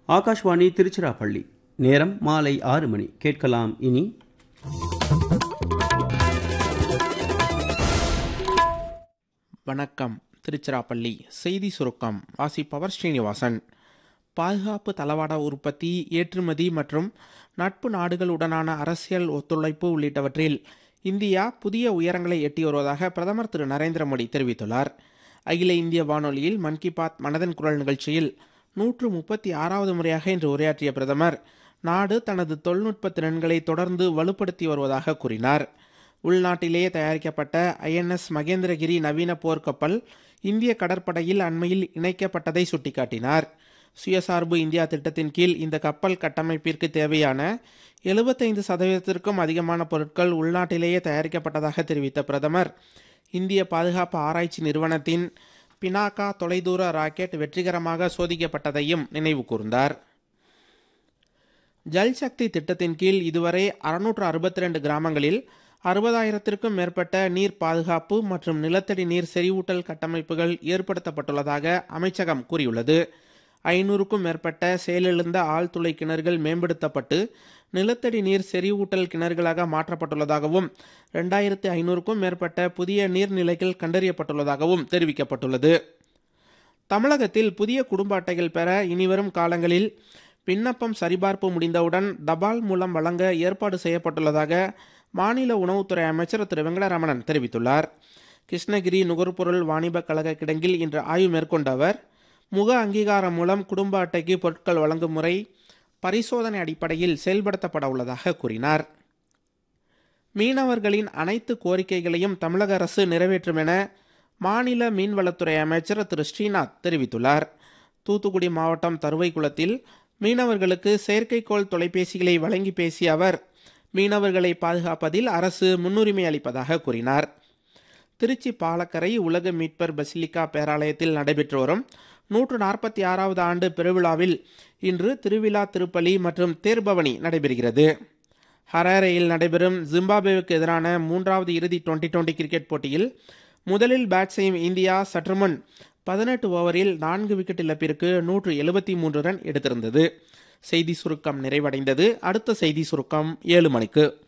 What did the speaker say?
ஆகாஷ்வாணி திருச்சிராப்பள்ளி. நேரம் மாலை 6 மணி. கேட்கலாம் இனி வணக்கம். திருச்சிராப்பள்ளி செய்தி சுருக்கம் வாசிப்பவர் ஸ்ரீனிவாசன். பாதுகாப்பு தளவாட உற்பத்தி, ஏற்றுமதி மற்றும் நட்பு நாடுகளுடனான அரசியல் ஒத்துழைப்பு உள்ளிட்டவற்றில் இந்தியா புதிய உயரங்களை எட்டி வருவதாக பிரதமர் திரு நரேந்திர மோடி தெரிவித்துள்ளார். அகில இந்திய வானொலியில் மன் கி பாத் மனதின் குரல் நிகழ்ச்சியில் 136வது முறையாக இன்று உரையாற்றிய பிரதமர், நாடு தனது தொழில்நுட்ப திறன்களை தொடர்ந்து வலுப்படுத்தி வருவதாக கூறினார். உள்நாட்டிலேயே தயாரிக்கப்பட்ட INS மகேந்திரகிரி நவீன போர்க்கப்பல் இந்திய கடற்படையில் அண்மையில் இணைக்கப்பட்டதை சுட்டிக்காட்டினார். சுயசார்பு இந்தியா திட்டத்தின் கீழ் இந்த கப்பல் கட்டமைப்பிற்கு தேவையான 75%க்கும் அதிகமான பொருட்கள் உள்நாட்டிலேயே தயாரிக்கப்பட்டதாக தெரிவித்த பிரதமர், இந்திய பாதுகாப்பு ஆராய்ச்சி நிறுவனத்தின் பினாகா தொலைதூர ராக்கெட் வெற்றிகரமாக சோதிக்கப்பட்டதையும் நினைவு கூர்ந்தார். ஜல்சக்தி திட்டத்தின் கீழ் இதுவரை 662 கிராமங்களில் 60,000க்கும் மேற்பட்ட நீர் பாதுகாப்பு மற்றும் நிலத்தடி நீர் செறிவூட்டல் கட்டமைப்புகள் ஏற்படுத்தப்பட்டுள்ளதாக அமைச்சகம் கூறியுள்ளது. 500க்கும் மேற்பட்ட செயலிழந்த ஆழ்துளை கிணறுகள் மேம்படுத்தப்பட்டு நிலத்தடி நீர் செறிவூட்டல் கிணறுகளாக மாற்றப்பட்டுள்ளதாகவும் 2500க்கும் மேற்பட்ட புதிய நீர்நிலைகள் கண்டறியப்பட்டுள்ளதாகவும் தெரிவிக்கப்பட்டுள்ளது. தமிழகத்தில் புதிய குடும்ப அட்டைகள் பெற இனிவரும் காலங்களில் விண்ணப்பம் சரிபார்ப்பு முடிந்தவுடன் தபால் மூலம் வழங்க ஏற்பாடு செய்யப்பட்டுள்ளதாக மாநில உணவுத்துறை அமைச்சர் திரு வெங்கடரமணன் தெரிவித்துள்ளார். கிருஷ்ணகிரி நுகர்பொருள் வாணிப கழக கிடங்கில் இன்று ஆய்வு மேற்கொண்ட அவர், முக அங்கீகாரம் மூலம் குடும்ப அட்டைக்கு பொருட்கள் வழங்கும் முறை பரிசோதனை அடிப்படையில் செயல்படுத்தப்பட உள்ளதாக கூறினார். மீனவர்களின் அனைத்து கோரிக்கைகளையும் தமிழக அரசு நிறைவேற்றும் என மாநில மீன்வளத்துறை அமைச்சர் திரு ஸ்ரீநாத் தெரிவித்துள்ளார். தூத்துக்குடி மாவட்டம் தருவைக்குளத்தில் மீனவர்களுக்கு செயற்கைக்கோள் தொலைபேசிகளை வழங்கி பேசிய அவர், மீனவர்களை பாதுகாப்பதில் அரசு முன்னுரிமை அளிப்பதாக கூறினார். திருச்சி பாலக்கரை உலக மீட்பர் பசிலிக்கா பேராலயத்தில் நடைபெற்று வரும் 146வது ஆண்டு பெருவிழாவில் இன்று திருவிழா திருப்பலி மற்றும் தேர்பவனி நடைபெறுகிறது. ஹராரேயில் நடைபெறும் ஜிம்பாப்வேவுக்கு எதிரான 3வது இறுதி டுவெண்டி கிரிக்கெட் போட்டியில் முதலில் பேட் செய்யும் இந்தியா சற்றுமுன் 18 ஓவரில் 4 விக்கெட் இழப்பிற்கு 173 ரன் எடுத்திருந்தது. செய்தி சுருக்கம் நிறைவடைந்தது. அடுத்த செய்தி சுருக்கம் 7 மணிக்கு.